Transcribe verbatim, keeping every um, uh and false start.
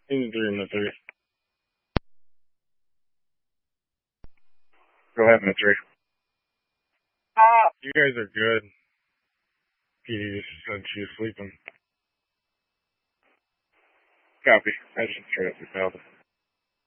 In the three, in the three. Go ahead, in the three. Ah, you guys are good. P D just said she was sleeping. Copy. I just straight up failed.